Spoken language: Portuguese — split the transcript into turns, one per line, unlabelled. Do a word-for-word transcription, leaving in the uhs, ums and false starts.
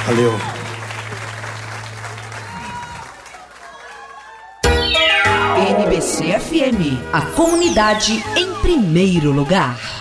Valeu.
N B C F M, a comunidade em primeiro lugar.